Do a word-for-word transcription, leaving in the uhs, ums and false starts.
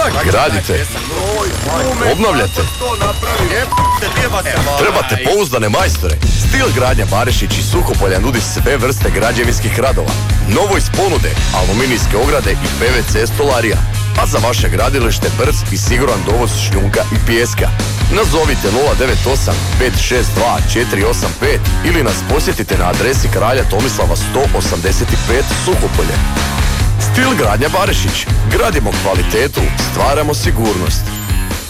Gradite, obnavljate, trebate pouzdane majstore. Stil gradnja Barišić iz Suhopolja nudi sve vrste građevinskih radova. Novo iz ponude, aluminijske ograde i P V C stolarija. A za vaše gradilište brz i siguran dovoz šljunka i pijeska. Nazovite nula devet osam pet šest dva četiri osam pet ili nas posjetite na adresi Kralja Tomislava sto osamdeset pet Suhopolje. Stil gradnja Barišić. Gradimo kvalitetu, stvaramo sigurnost.